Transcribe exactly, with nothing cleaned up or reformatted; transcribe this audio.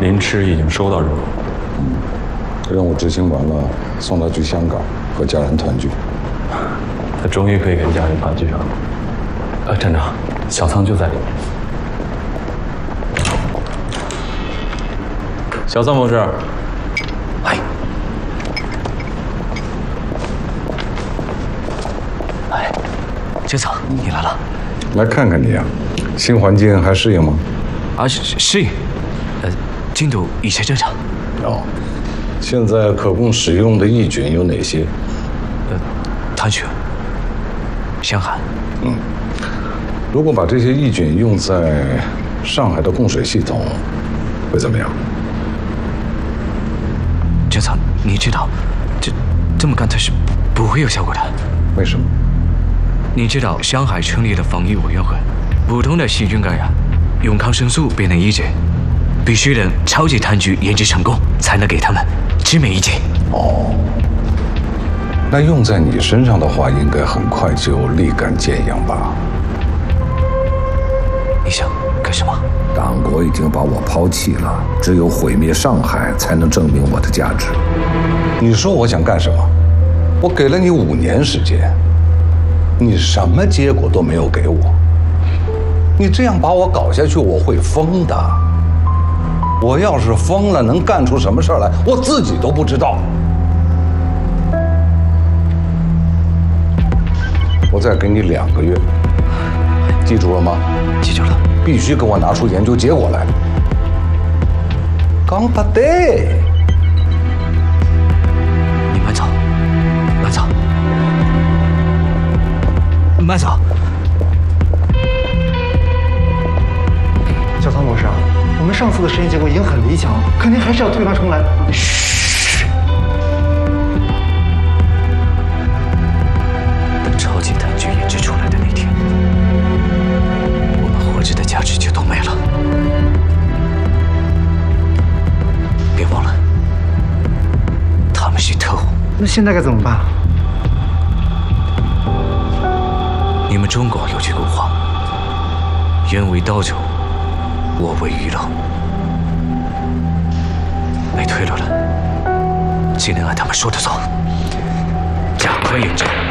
林痴已经收到任务。 嗯，任务执行完了，送他去香港和家人团聚。 他终于可以跟家人团聚了。呃，站长，小仓就在里面。小仓博士。 哎。哎，这仓，你来了。 来看看你啊，新环境还适应吗？ 啊，适适应。呃，进度一切正常。 哦，现在可供使用的抑菌有哪些？ 呃，碳血。香寒， 嗯，如果把这些抑菌用在上海的供水系统，会怎么样？ 郑仓，你知道，这这么干它是不会有效果的。 为什么？ 你知道上海成立了防疫委员会，普通的细菌感染，用抗生素便能医治，必须等超级炭疽研制成功，才能给他们致命一击。 哦。那用在你身上的话，应该很快就立竿见影吧？ 你想干什么？ 党国已经把我抛弃了，只有毁灭上海才能证明我的价值。 你说我想干什么？我给了你五年时间，你什么结果都没有给我。你这样把我搞下去，我会疯的。我要是疯了，能干出什么事来，我自己都不知道。我再给你两个月，记住了吗？ 记住了。 必须给我拿出研究结果来。刚巴得。 你慢走，慢走，慢走。 小仓博士，我们上次的实验结果已经很理想了，肯定还是要推翻重来。 嘘。等超级炭疽研制出来的那天，我们活着的价值就都没了。别忘了，他们是特务。 那现在该怎么办？ 你们中国有句古话：“人为刀俎，我为鱼肉。”没退路了，只能按他们说的做，加快研制。